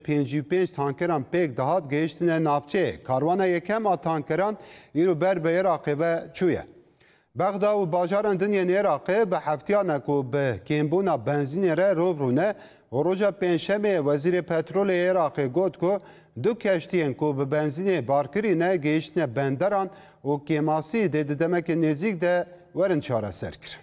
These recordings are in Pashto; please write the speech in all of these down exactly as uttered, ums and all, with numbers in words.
پنج و پنج تانکران پیک دهات گیشتنه ناپچه کاروانه یکم آ تانکران ایرو بر به عراقی و چویه. بغدا و باجاران دنیا عراقی به هفتیانه که به کمبونا بنزین ره روبرونه و روژا پنجشنبه وزیر پترول عراقی گفت که دو کشتیان که به بنزین بارکرینه گیشتنه بندران و کماسی ده دمک نزیک ده ورن چاره سر کرد.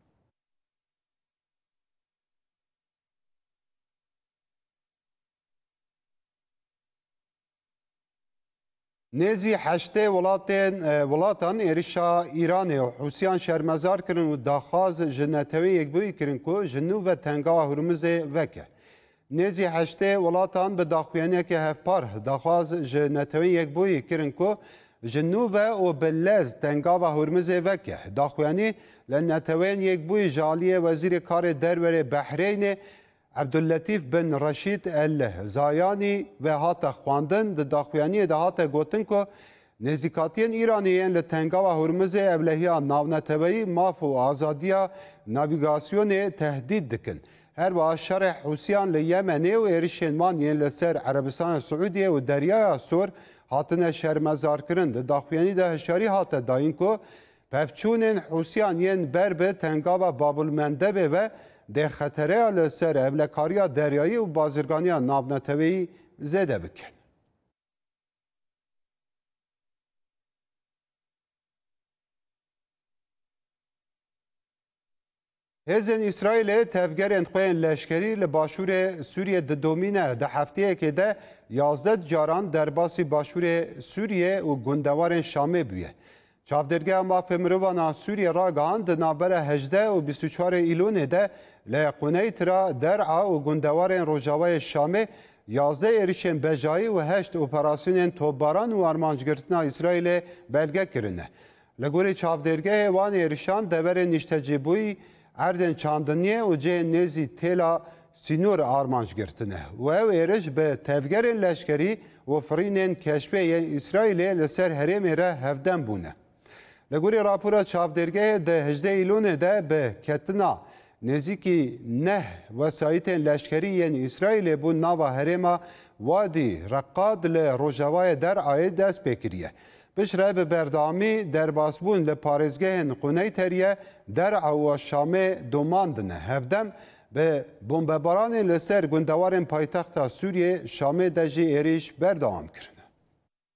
نزی هشته ولاتن ولاتان ایرشا ایران و حوثیان شرمزار کردن و داخواز جنتوی یک بوی کردن که جنوب و تنگا هرمز وکه. نزی هشته ولاتان به داخویانی که هفپار داخواز جنتوی یک بوی کردن که جنوب و بلز تنگا و هرمز وکه. داخویانی لنتوین یک بوی جالی وزیر کار درور بحرین عبداللطیف بن رشید الزایانی و هات خواندن د داخویانی ده هات گوتن که نزیکاتین ایرانیین لتنگا و هرمز اولهیا ناونتوی ماف و آزادیا ناویگاسیون تهدید دکن. هر با شرح حوثیان لیمنی و ایرشین مانین لسر عربستان سعودیه و دریای سور هاتن شرمزار کرن د داخویانی ده هشاری هات داین که پفچونین حوثیانین بر به تنگا و بابل مندبه و ده خطره لسر اولکاریا دریایی و بازرگانی ناونتوی زده بکن. هزن اسرائیل تفگر انتخوین لشکری لباشور سوریه ده دومینه ده هفته که ده یازده جاران در باسی باشور سوریه و گندوار شامه بیه. چافدرگاه ماف مروان سوریه را گاند نابر هجده و بیست و چهار ایلون ده لقونه ترا درعا و گندوار روجاوای شامه یازده ایریشن بجایی و هشت اپراسیون توباران و ارمانجگرتنا اسرائیل بلگه کرنه. لگوری چافدرگاه وان ایریشان دبر نشتجیبوی اردن چاندنیه و جه نزی تیلا سینور آرمانجگرتنه و او ایرش به تفگر لشکری و فرینن کشبه اسرائیل لسر حریم را هفدن بونه. لگوری راپورا چافدرگاه ده هجده ایلون ده به کتنا نزیکی نه وسایت لشکری یعنی اسرائیل بون ناوا هرما وادی رقاد لروجاوای در آید دست بکریه. بشره به بردامی در باسبون لپارزگاه قونه تریه در او شامه دوماندنه. هفدم به بمباران لسر گندوار پایتخت سوریه شامه دجی ایریش بردام کرد.